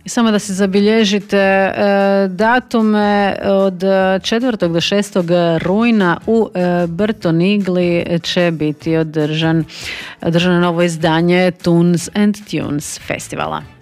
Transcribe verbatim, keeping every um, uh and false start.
Samo da se zabilježite e, datume od četvrtog do šestog rujna u e, Brtonigli će biti održan, održano novo izdanje Tunes and Tunes festivala.